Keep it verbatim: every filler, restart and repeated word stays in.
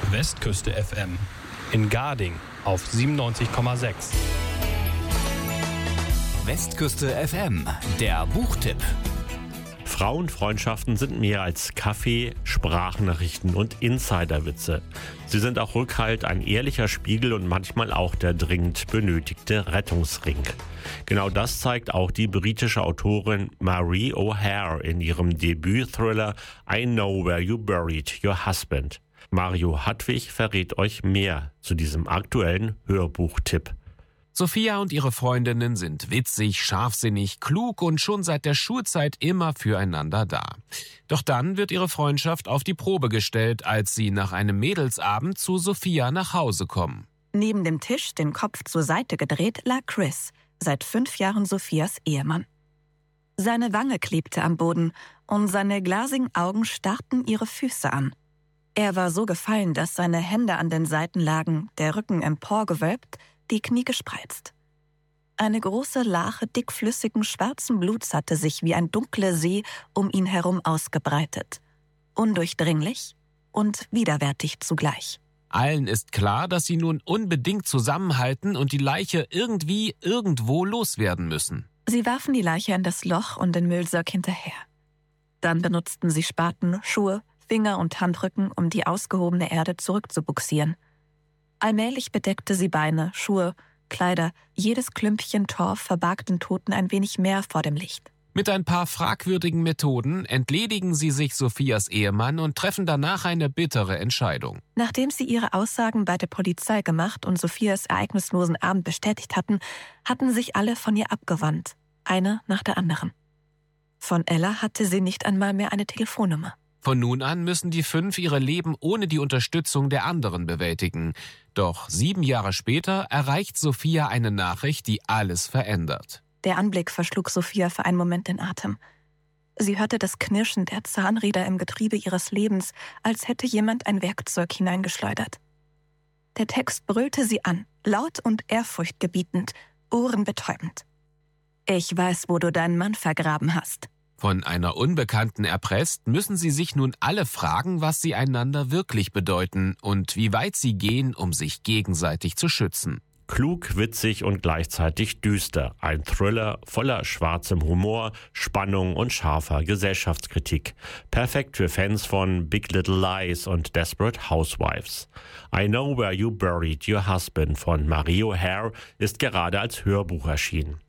Westküste F M. In Garding auf siebenundneunzig Komma sechs. Westküste F M, der Buchtipp. Frauenfreundschaften sind mehr als Kaffee, Sprachnachrichten und Insiderwitze. Sie sind auch Rückhalt, ein ehrlicher Spiegel und manchmal auch der dringend benötigte Rettungsring. Genau das zeigt auch die britische Autorin Marie O'Hare in ihrem Debüt-Thriller I Know Where You Buried Your Husband. Mario Hadwig verrät euch mehr zu diesem aktuellen Hörbuchtipp. Sophia und ihre Freundinnen sind witzig, scharfsinnig, klug und schon seit der Schulzeit immer füreinander da. Doch dann wird ihre Freundschaft auf die Probe gestellt, als sie nach einem Mädelsabend zu Sophia nach Hause kommen. Neben dem Tisch, den Kopf zur Seite gedreht, lag Chris, seit fünf Jahren Sophias Ehemann. Seine Wange klebte am Boden und seine glasigen Augen starrten ihre Füße an. Er war so gefallen, dass seine Hände an den Seiten lagen, der Rücken emporgewölbt, die Knie gespreizt. Eine große Lache dickflüssigen schwarzen Bluts hatte sich wie ein dunkler See um ihn herum ausgebreitet. Undurchdringlich und widerwärtig zugleich. Allen ist klar, dass sie nun unbedingt zusammenhalten und die Leiche irgendwie irgendwo loswerden müssen. Sie warfen die Leiche in das Loch und den Müllsack hinterher. Dann benutzten sie Spaten, Schuhe, Finger und Handrücken, um die ausgehobene Erde zurückzubuxieren. Allmählich bedeckte sie Beine, Schuhe, Kleider, jedes Klümpchen Torf verbarg den Toten ein wenig mehr vor dem Licht. Mit ein paar fragwürdigen Methoden entledigen sie sich Sophias Ehemann und treffen danach eine bittere Entscheidung. Nachdem sie ihre Aussagen bei der Polizei gemacht und Sophias ereignislosen Abend bestätigt hatten, hatten sich alle von ihr abgewandt, eine nach der anderen. Von Ella hatte sie nicht einmal mehr eine Telefonnummer. Von nun an müssen die fünf ihre Leben ohne die Unterstützung der anderen bewältigen. Doch sieben Jahre später erreicht Sophia eine Nachricht, die alles verändert. Der Anblick verschlug Sophia für einen Moment den Atem. Sie hörte das Knirschen der Zahnräder im Getriebe ihres Lebens, als hätte jemand ein Werkzeug hineingeschleudert. Der Text brüllte sie an, laut und ehrfurchtgebietend, ohrenbetäubend. Ich weiß, wo du deinen Mann vergraben hast. Von einer Unbekannten erpresst, müssen sie sich nun alle fragen, was sie einander wirklich bedeuten und wie weit sie gehen, um sich gegenseitig zu schützen. Klug, witzig und gleichzeitig düster. Ein Thriller voller schwarzem Humor, Spannung und scharfer Gesellschaftskritik. Perfekt für Fans von Big Little Lies und Desperate Housewives. I Know Where You Buried Your Husband von Marie O'Hare ist gerade als Hörbuch erschienen.